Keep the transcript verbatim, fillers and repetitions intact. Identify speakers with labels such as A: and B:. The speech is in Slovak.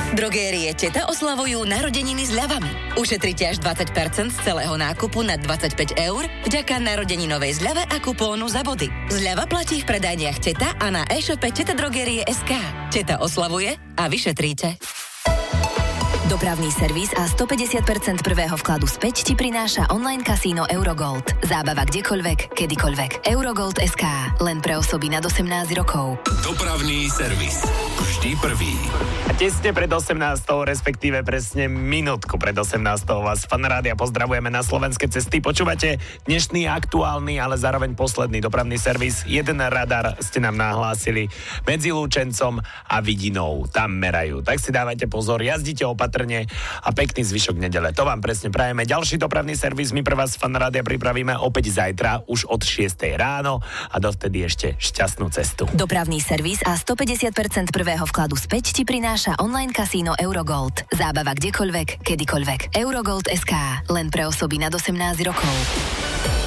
A: Drogérie Teta oslavujú narodeniny s ľavami. Ušetrite až dvadsať percent z celého nákupu na dvadsaťpäť eur vďaka narodeninovej zľave a kupónu za body. Zľava platí v predajniach Teta a na e-shope Teta Drogérie bodka es ká. Teta oslavuje a vy šetríte.
B: Dopravný servis a stopäťdesiat percent prvého vkladu späť ti prináša online kasíno Eurogold. Zábava kdekoľvek, kedykoľvek. Eurogold bodka es ká. Len pre osoby nad osemnásť rokov.
C: Dopravný servis. Vždy prvý.
D: A tesne pred osemnástou, respektíve presne minútku pred osemnástou vás Fan Rádia pozdravujeme na slovenské cesty. Počúvate dnešný aktuálny, ale zároveň posledný dopravný servis. Jeden radar ste nám nahlásili medzi Lučencom a Vidinou. Tam merajú. Tak si dávajte pozor, jazdite opatrne a pekný zvyšok nedele. To vám presne prajeme. Ďalší dopravný servis my pre vás Fan Rádia pripravíme opäť zajtra už od šiestej ráno a dovtedy ešte šťastnú cestu.
B: Dopravný servis a stopäťdesiat percent prvého vkladu späť ti prináša online kasíno Eurogold. Zábava kdekoľvek, kedykoľvek. Eurogold bodka es ká. Len pre osoby nad osemnásť rokov.